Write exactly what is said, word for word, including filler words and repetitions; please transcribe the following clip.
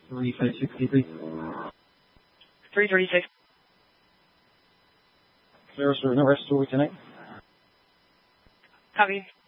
three five six debrief. three thirty-six. Clear us for no rest all week tonight. Copy.